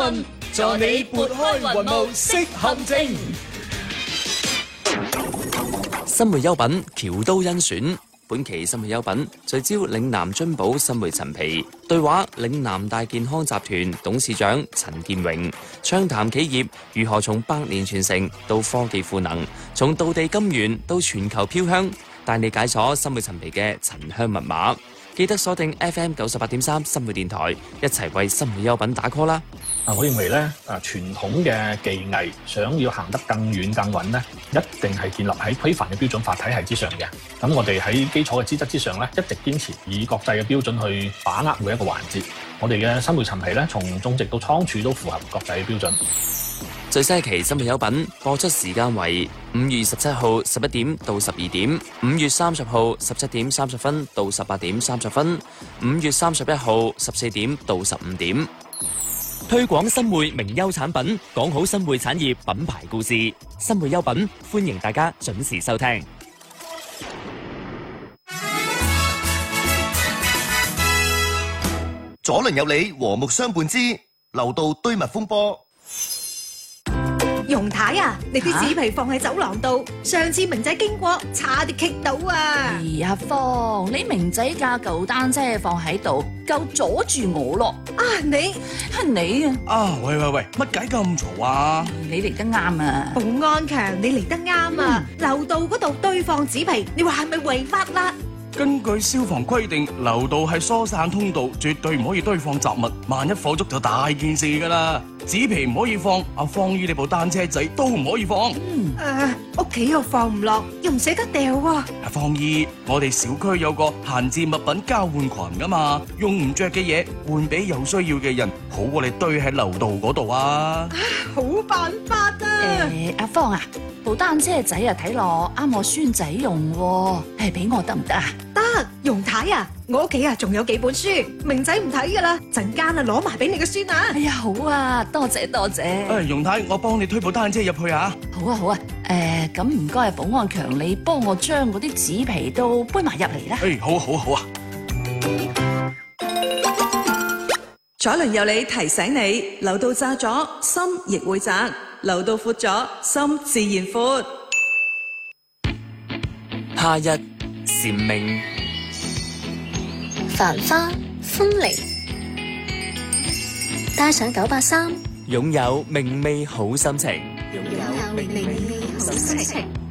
問，助你撥開雲霧識陷阱。 新梅優品喬都甄選，本期新梅優品聚焦嶺南津寶新梅陳皮，對話嶺南大健康集團董事長陳建榮，暢談企業如何從百年傳承到科技賦能，從道地金源到全球飄香，帶你解鎖新梅陳皮嘅陳香密碼。記得鎖定 FM 98.3新梅電台，一齊為新梅優品打 call 啦！ 我認為咧，傳統嘅技藝想要行得更遠更穩咧，一定係建立喺規範嘅標準化體系之上嘅。咁我哋喺基礎嘅資質之上咧，一直堅持以國際嘅標準去把握每一個環節。我哋嘅新梅陳皮咧，從種植到倉儲都符合國際嘅標準。 最新一期新梅優品播出時間為5月17號11點到12點，5月30號17點30分到18點30分，5月31號14點到15點。推廣新梅名優產品，講好新梅產業品牌故事。新梅優品歡迎大家準時收聽。 左鄰右里，和睦相伴之樓道堆密風波。 容太啊，你啲紙皮放喺走廊度，上次明仔經過，差啲棘到啊！ 阿芳，你明仔架舊單車放喺度，夠阻住我咯！ 啊，你喂，乜解咁嘈啊？ 你嚟得啱啊！ 保安強，你嚟得啱啊！樓道嗰度堆放紙皮，你話係咪違法啦？ 根據消防規定，樓道係疏散通道，絕對唔可以堆放雜物，萬一火燭就大件事㗎啦。紙皮唔可以放，阿芳姨你部單車仔都唔可以放。 屋企又放唔落，又唔捨得掉喎。 阿芳姨，我哋小區有個閒置物品交換群㗎嘛，用唔着嘅嘢換俾有需要嘅人，好過你堆喺樓道嗰度啊！ 好辦法啊！ 阿芳啊，部單車仔啊睇落啱我孫仔用喎，俾我得唔得啊？ 得，容太啊，我屋企啊仲有幾本書，明仔唔睇噶啦，陣間啊攞埋俾你個孫啊！ 哎呀，好啊，多謝。 容太，我幫你推部單車入去啊！ 好啊，咁唔該保安強，你幫我將嗰啲紙皮都搬埋入嚟啦。 好啊！ 左鄰右里提醒你，樓道窄咗，心亦會窄；樓道闊咗，心自然闊。 夏日蟬鳴， 繁花風鈴，帶上983， 擁有明媚好心情。 擁有明媚好心情。